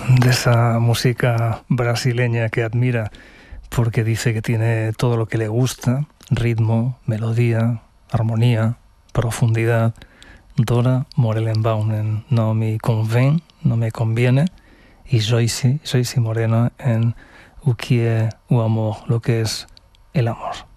de esa música brasileña que admira porque dice que tiene todo lo que le gusta: ritmo, melodía, armonía, profundidad. Dora Morelenbaum en No me convén, no me conviene, y Joyce Morena en O que é o amor, lo que es el amor.